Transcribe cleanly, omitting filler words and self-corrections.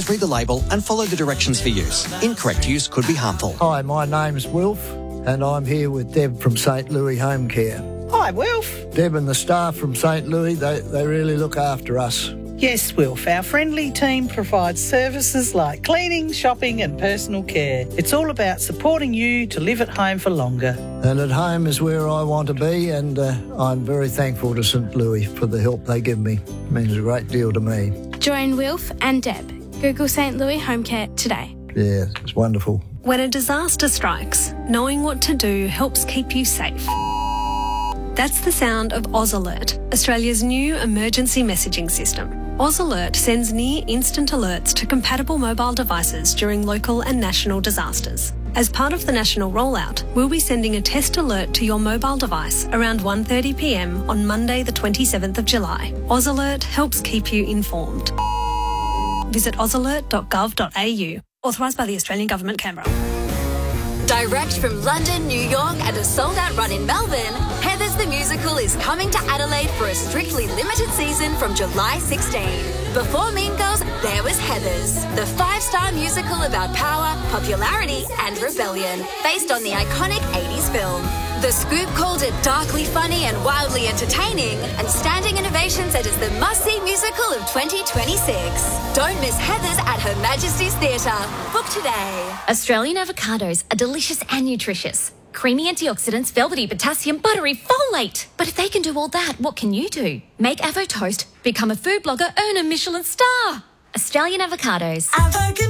read the label and follow the directions for use. Incorrect use could be harmful. Hi, my name's Wilf, and I'm here with Deb from St Louis Home Care. Hi, Wilf. Deb and the staff from St Louis, they really look after us. Yes, Wilf, our friendly team provides services like cleaning, shopping and personal care. It's all about supporting you to live at home for longer. And at home is where I want to be, and I'm very thankful to St Louis for the help they give me. It means a great deal to me. Join Wilf and Deb. Google St Louis Home Care today. Yeah, it's wonderful. When a disaster strikes, knowing what to do helps keep you safe. That's the sound of Oz Alert, Australia's new emergency messaging system. Oz Alert sends near-instant alerts to compatible mobile devices during local and national disasters. As part of the national rollout, we'll be sending a test alert to your mobile device around 1:30 p.m. on Monday the 27th of July. Oz Alert helps keep you informed. Visit ozalert.gov.au. Authorised by the Australian Government, Canberra. Direct from London, New York and a sold-out run in Melbourne, Heathers the Musical is coming to Adelaide for a strictly limited season from July 16. Before Mean Girls, there was Heathers, the 5-star musical about power, popularity and rebellion, based on the iconic 80s film. The Scoop called it darkly funny and wildly entertaining, and Standing Ovation said it's the must-see musical of 2026. Don't miss Heathers at Her Majesty's Theatre. Book today. Australian avocados are delicious and nutritious. Creamy antioxidants, velvety potassium, buttery folate. But if they can do all that, what can you do? Make Avo Toast, become a food blogger, earn a Michelin star. Australian avocados.